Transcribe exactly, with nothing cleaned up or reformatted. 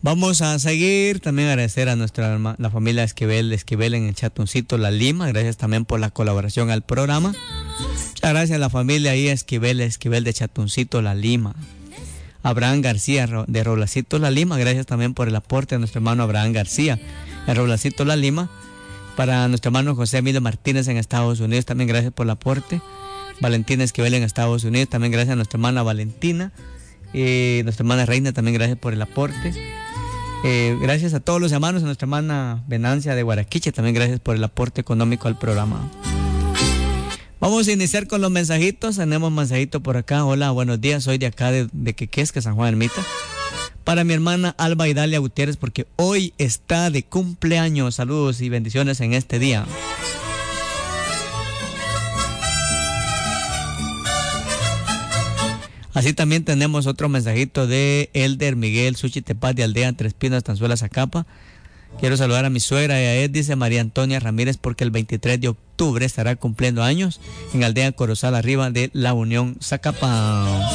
Vamos a seguir, también agradecer a nuestra la familia Esquivel, Esquivel en el Chatuncito La Lima, gracias también por la colaboración al programa. Muchas gracias a la familia ahí Esquivel, Esquivel de Chatuncito La Lima. Abraham García de Roblacito La Lima, gracias también por el aporte a nuestro hermano Abraham García de Roblacito La Lima. Para nuestro hermano José Emilio Martínez en Estados Unidos, también gracias por el aporte. Valentina Esquivel en Estados Unidos, también gracias a nuestra hermana Valentina. Y nuestra hermana Reina, también gracias por el aporte. Eh, gracias a todos los hermanos, a nuestra hermana Venancia de Guaraquiche, también gracias por el aporte económico al programa. Vamos a iniciar con los mensajitos. Tenemos un mensajito por acá. Hola, buenos días, soy de acá de, de Quequesque, San Juan Ermita. Para mi hermana Alba Idalia Gutiérrez, porque hoy está de cumpleaños. Saludos y bendiciones en este día. Así también tenemos otro mensajito de Elder Miguel Suchitepaz de Aldea Tres Pinos, Tanzuela, Zacapa. Quiero saludar a mi suegra y a él, dice María Antonia Ramírez, porque el veintitrés de octubre estará cumpliendo años en Aldea Corozal, arriba de La Unión, Zacapa.